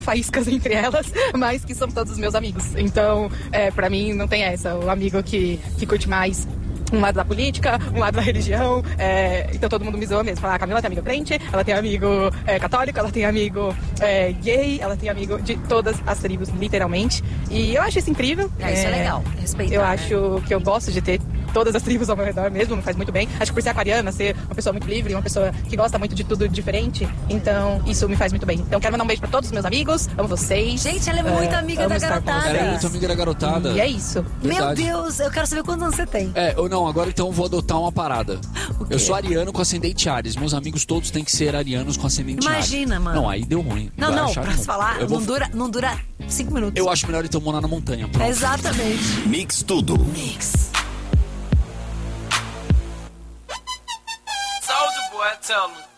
faíscas entre elas, mas que são todos os meus amigos. Então, pra mim, não tem essa. O amigo que curte mais um lado da política, um lado da religião, então todo mundo me zoa mesmo. Fala, a Camila tem amigo crente, ela tem amigo católico, ela tem amigo gay, ela tem amigo de todas as tribos, literalmente. E eu acho isso incrível. Isso é legal, respeitar. Eu acho que eu gosto de ter todas as tribos ao meu redor mesmo, me faz muito bem. Acho que por ser aquariana, ser uma pessoa muito livre, uma pessoa que gosta muito de tudo diferente, então isso me faz muito bem. Então quero mandar um beijo pra todos os meus amigos, amo vocês. Gente, ela é muito amiga da garotada. Ela é muito amiga da garotada. E é isso. Verdade. Meu Deus, eu quero saber quantos anos você tem. Ou não, agora então eu vou adotar uma parada. Eu sou ariano com ascendente Áries. Meus amigos todos têm que ser arianos com ascendente Áries. Imagina, mano. Não, aí deu ruim. Não, pra falar, não dura 5 minutos. Eu acho melhor então morar na montanha. Pronto. Exatamente. Mix tudo. Mix. Soldier boy, tell me.